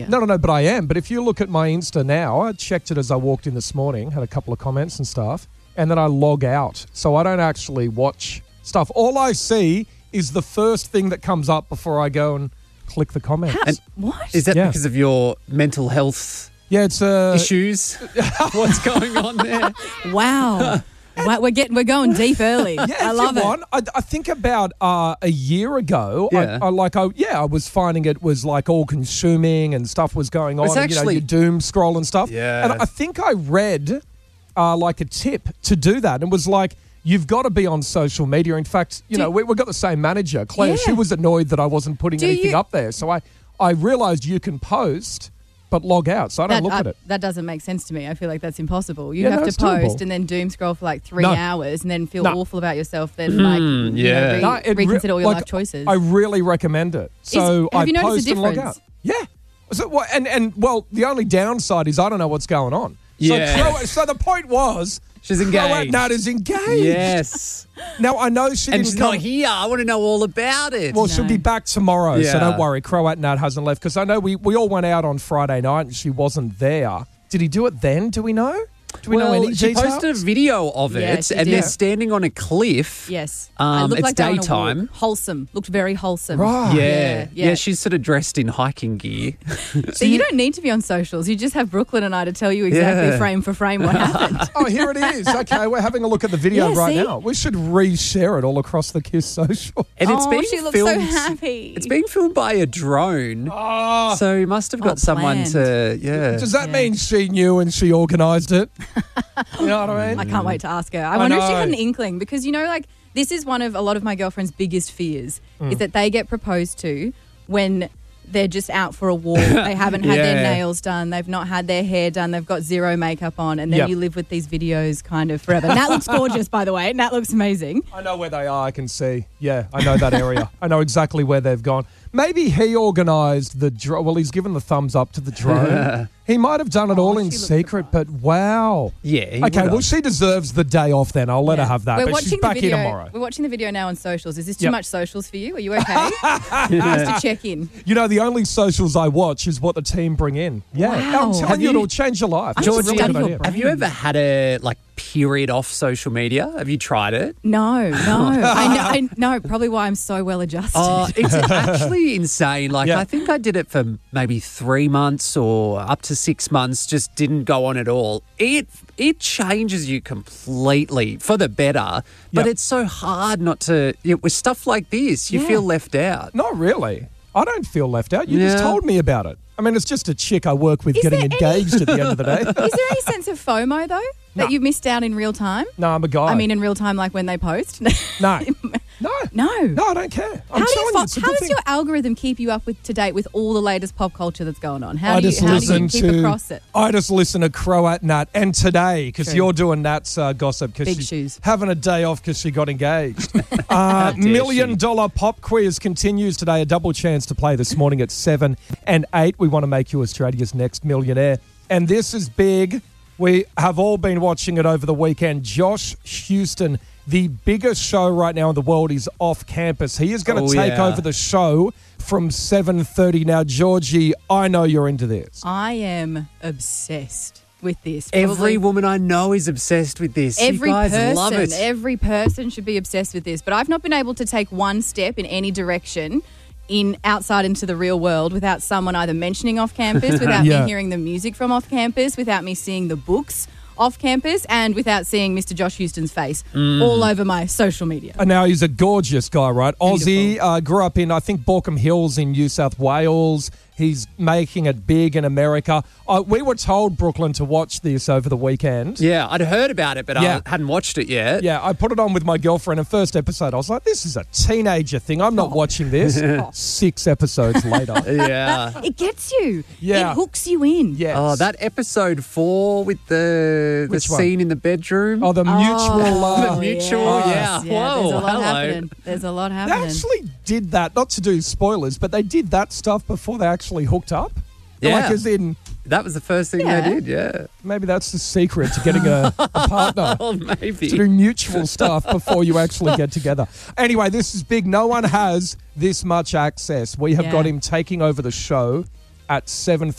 No, but I am. But if you look at my Insta now, I checked it as I walked in this morning, had a couple of comments and stuff, and then I log out. So I don't actually watch stuff. All I see is the first thing that comes up before I go and click the comments. What? Is that because of your mental health it's issues? What's going on there? Wow. We're going deep early. Yeah, I love it. I think about a year ago, I was finding it was like all consuming and stuff was going on. It's actually, you doom scroll and stuff. Yeah. And I think I read like a tip to do that. And it was like, you've got to be on social media. In fact, we've got the same manager, Claire. Yeah. She was annoyed that I wasn't putting anything up there. So I realised you can post but log out, so I don't look at it. That doesn't make sense to me. I feel like that's impossible. You have to post and then doom scroll for like 3 hours and then feel awful about yourself, then reconsider all your life choices. I really recommend it. So have you I noticed post a and log difference? out. Yeah. So, the only downside is I don't know what's going on. Yeah. So the point was... She's engaged. Nat is engaged. Yes. Now, I know she didn't she's come... not here. I want to know all about it. Well, she'll be back tomorrow, Yeah. so don't worry. Croat Nat hasn't left, because I know we all went out on Friday night and she wasn't there. Did he do it then? Do we know? Do we know any she details? posted a video of it, and they're standing on a cliff. Yes. It looked it's like daytime. Wholesome. Looked very wholesome. Right. Yeah, she's sort of dressed in hiking gear. So you don't need to be on socials. You just have Brooklyn and I to tell you exactly frame for frame what happened. Oh, here it is. Okay, we're having a look at the video right see? now. We should reshare it all across the Kiss social. And it's being she looks filmed, so happy. It's being filmed by a drone. Oh. So you must have got someone to, Does that mean she knew and she organised it? You know what I mean? I can't wait to ask her. I wonder if she had an inkling, because, this is one of a lot of my girlfriend's biggest fears is that they get proposed to when they're just out for a walk. They haven't had their nails done. They've not had their hair done. They've got zero makeup on. And then you live with these videos kind of forever. Nat looks gorgeous, by the way. Nat looks amazing. I know where they are. I can see. Yeah, I know that area. I know exactly where they've gone. Maybe he organised the drone. Well, he's given the thumbs up to the drone. He might have done it all in secret, but wow. Yeah. Okay, well, she deserves the day off then. I'll let her have that. But she's back here tomorrow. We're watching the video now on socials. Is this too much socials for you? Are you okay? Just to check in. The only socials I watch is what the team bring in. Yeah. Wow. I'm telling you, it'll change your life. Georgie, Really have you ever had a period off social media? Have you tried it? No. I know probably why I'm so well adjusted. It's actually insane. I think I did it for maybe 3 months or up to 6 months, just didn't go on at all. It changes you completely for the better, but it's so hard not to, with stuff like this, you feel left out. Not really. I don't feel left out. You just told me about it. I mean, it's just a chick I work with getting engaged at the end of the day. Is there any sense of FOMO, though, that you missed out in real time? No, I'm a guy. I mean, in real time, like when they post? No, No, I don't care. How does your algorithm keep you up to date with all the latest pop culture that's going on? How do you keep across it? I just listen to Croat Nat and Today, because you're doing Nat's gossip because she's having a day off because she got engaged. $1 million pop quiz continues today. A double chance to play this morning at 7 and 8. We want to make you Australia's next millionaire. And this is big. We have all been watching it over the weekend. Josh Houston, the biggest show right now in the world, is off campus. He is going to take over the show from 7:30. Now, Georgie, I know you're into this. I am obsessed with this. Every woman I know is obsessed with this. Every you guys person, love it. Every person should be obsessed with this. But I've not been able to take one step in any direction outside into the real world without someone either mentioning off campus, without me hearing the music from off campus, without me seeing the books off campus, and without seeing Mr. Josh Houston's face all over my social media. And now he's a gorgeous guy, right? Aussie, grew up in, I think, Borkham Hills in New South Wales. He's making it big in America. We were told, Brooklyn, to watch this over the weekend. Yeah, I'd heard about it, but I hadn't watched it yet. Yeah, I put it on with my girlfriend. And first episode, I was like, this is a teenager thing. I'm not watching this. 6 episodes later. Yeah. It gets you. Yeah. It hooks you in. Yes. Oh, that episode 4 with the scene in the bedroom. Oh, the mutual. The mutual, Yes. yeah. Whoa, there's a lot hello. happening. There's a lot They happening. actually did that, not to do spoilers, but they did that stuff before they actually hooked up. Yeah. Like, as in, That was the first thing they did, yeah. maybe that's the secret to getting a partner. Oh, maybe. To do mutual stuff before you actually get together. Anyway, this is big. No one has this much access. We have got him taking over the show at 7:30.